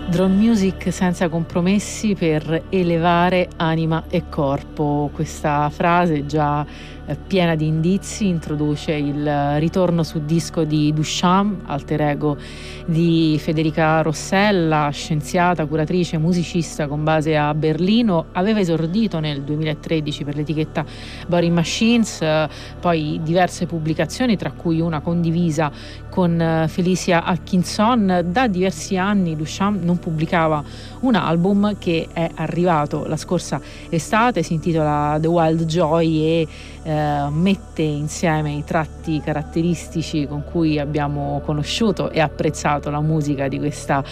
Drone music senza compromessi per elevare anima e corpo. Questa frase già piena di indizi introduce il ritorno su disco di Duchamp, alter ego di Federica Rossella, scienziata, curatrice, musicista con base a Berlino. Aveva esordito nel 2013 per l'etichetta Body Machines, poi diverse pubblicazioni, tra cui una condivisa con Felicia Atkinson. Da diversi anni Duchamp non pubblicava un album che è arrivato la scorsa estate, si intitola The Wild Joy e mette insieme i tratti caratteristici con cui abbiamo conosciuto e apprezzato la musica di questa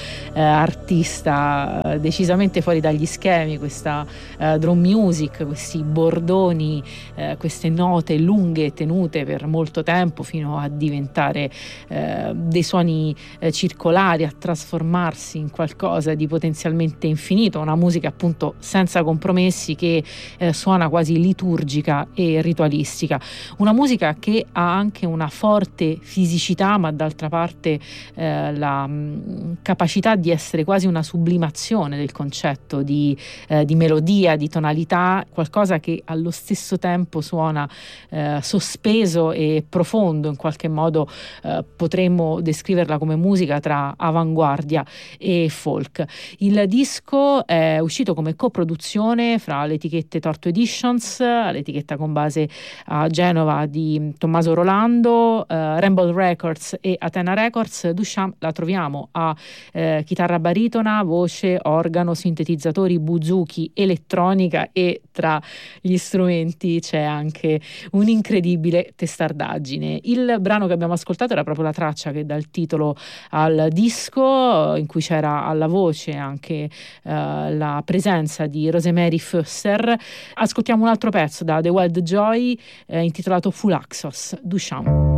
artista decisamente fuori dagli schemi, questa drum music, questi bordoni, queste note lunghe e tenute per molto tempo fino a diventare dei suoni circolari, a trasformarsi in qualcosa di potenzialmente infinito, una musica appunto senza compromessi che suona quasi liturgica e ritualistica, una musica che ha anche una forte fisicità, ma d'altra parte la capacità di essere quasi una sublimazione del concetto di melodia, di tonalità, qualcosa che allo stesso tempo suona sospeso e profondo. In qualche modo potremmo descriverla come musica tra avanguardia e folk. Il disco è uscito come coproduzione fra le etichette Torto Editions, l'etichetta con base a Genova di Tommaso Rolando, Rainbow Records e Athena Records. Duchamp la troviamo a chitarra baritona, voce, organo, sintetizzatori, buzuki, elettronica, e tra gli strumenti c'è anche un'incredibile testardaggine. Il brano che abbiamo ascoltato era proprio la traccia che dà il titolo al disco, in cui c'era alla voce anche la presenza di Rosemary Foster. Ascoltiamo un altro pezzo da The Wild Joy intitolato Full Axos, Duchamp.